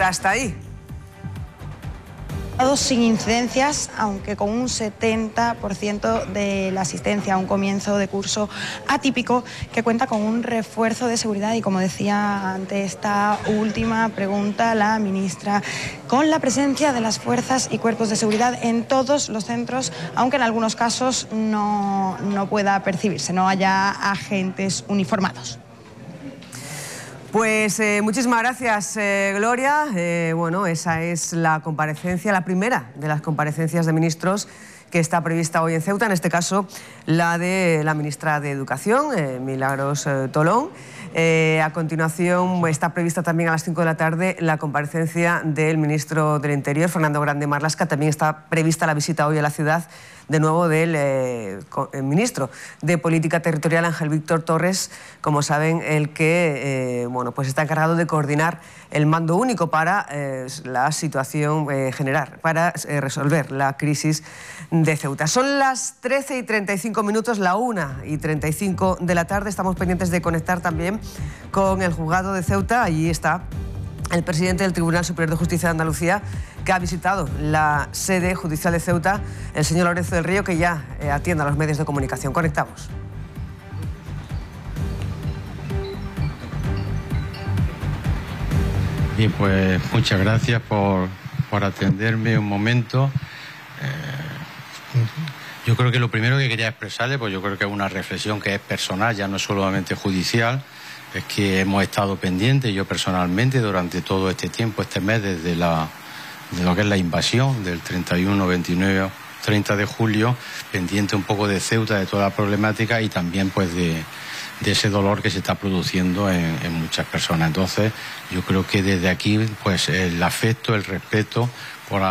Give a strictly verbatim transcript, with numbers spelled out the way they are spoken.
hasta ahí. Sin incidencias, aunque con un setenta por ciento de la asistencia a un comienzo de curso atípico que cuenta con un refuerzo de seguridad y, como decía ante esta última pregunta la ministra, con la presencia de las fuerzas y cuerpos de seguridad en todos los centros, aunque en algunos casos no, no pueda percibirse, no haya agentes uniformados. Pues eh, muchísimas gracias, eh, Gloria. Eh, bueno, esa es la comparecencia, la primera de las comparecencias de ministros que está prevista hoy en Ceuta, en este caso la de la ministra de Educación, eh, Milagros eh, Tolón. Eh, a continuación está prevista también a las cinco de la tarde la comparecencia del ministro del Interior, Fernando Grande Marlaska. También está prevista la visita hoy a la ciudad de nuevo del eh, ministro de Política Territorial, Ángel Víctor Torres, como saben, el que eh, bueno, pues está encargado de coordinar el mando único para eh, la situación eh, general, para eh, resolver la crisis de Ceuta. Son las trece y treinta y cinco minutos, la una y treinta y cinco de la tarde. Estamos pendientes de conectar también con el juzgado de Ceuta. Allí está el presidente del Tribunal Superior de Justicia de Andalucía, que ha visitado la sede judicial de Ceuta, el señor Lorenzo del Río, que ya eh, atiende a los medios de comunicación. Conectamos. Bien, pues muchas gracias por, por atenderme un momento. Eh, yo creo que lo primero que quería expresarle, pues yo creo que es una reflexión que es personal, ya no solamente judicial, es que hemos estado pendientes, yo personalmente, durante todo este tiempo, este mes, desde la, de lo que es la invasión del treinta y uno, veintinueve, treinta de julio, pendiente un poco de Ceuta, de toda la problemática y también pues de, de ese dolor que se está produciendo en, en muchas personas. Entonces, yo creo que desde aquí, pues el afecto, el respeto por